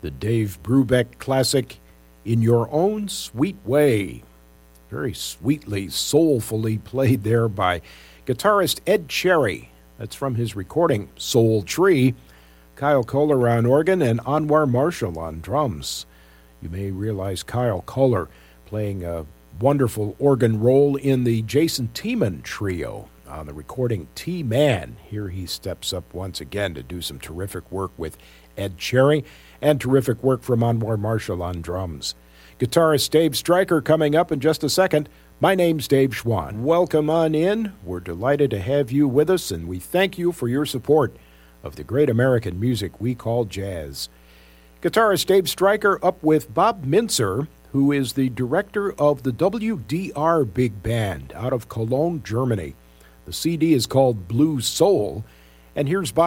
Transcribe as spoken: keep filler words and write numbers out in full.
the Dave Brubeck classic, In Your Own Sweet Way. Very sweetly, soulfully played there by guitarist Ed Cherry. That's from his recording, Soul Tree. Kyle Kohler on organ and Anwar Marshall on drums. You may realize Kyle Kohler playing a wonderful organ role in the Jason Tiemann Trio on the recording T-Man. Here he steps up once again to do some terrific work with Ed Cherry and terrific work from Anwar Marshall on drums. Guitarist Dave Stryker coming up in just a second. My name's Dave Schwann. Welcome on in. We're delighted to have you with us, and we thank you for your support of the great American music we call jazz. Guitarist Dave Stryker up with Bob Mintzer, who is the director of the W D R Big Band out of Cologne, Germany. The C D is called Blue Soul, and here's Bob